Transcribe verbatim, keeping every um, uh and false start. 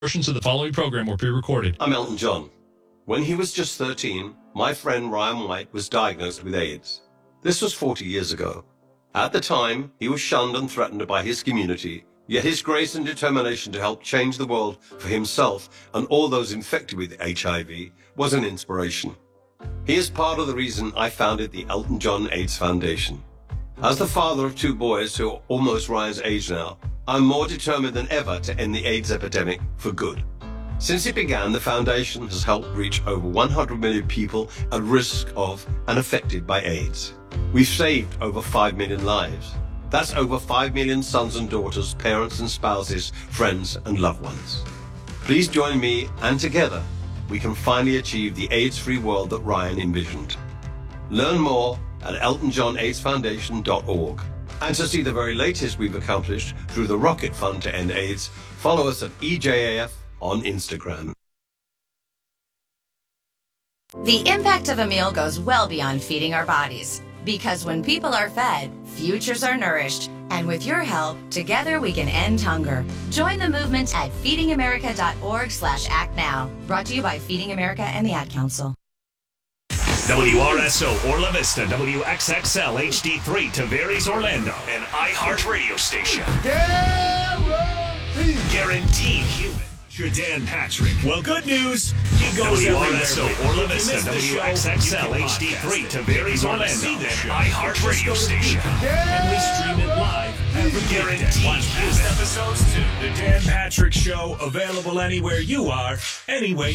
Portions of the following program were pre-recorded. I'm Elton John. When he was just thirteen, my friend Ryan White was diagnosed with AIDS. This was forty years ago. At the time, he was shunned and threatened by his community, yet his grace and determination to help change the world for himself and all those infected with H I V was an inspiration. He is part of the reason I founded the Elton John AIDS Foundation. As the father of two boys who are almost Ryan's age now, I'm more determined than ever to end the AIDS epidemic for good. Since it began, the foundation has helped reach over one hundred million people at risk of and affected by AIDS. We've saved over five million lives. That's over five million sons and daughters, parents and spouses, friends and loved ones. Please join me, and together we can finally achieve the AIDS-free world that Ryan envisioned. Learn more at elton john aids foundation dot org. And to see the very latest we've accomplished through the Rocket Fund to End AIDS, follow us at E J A F on Instagram. The impact of a meal goes well beyond feeding our bodies. Because when people are fed, futures are nourished. And with your help, together we can end hunger. Join the movement at feeding america dot org slash act now. Brought to you by Feeding America and the Ad Council. W R S O Orla Vista, W X X L H D three, Tavares, Orlando, an iHeart radio station. Guaranteed. Guaranteed human. Dan Patrick. Well, good news. He goes W R S O Orla Vista, W X X L H D three, Tavares, Orlando, an iHeart radio station. And we stream it live every Guaranteed. Watch past episodes too. The Dan Patrick Show, available anywhere you are, anyway.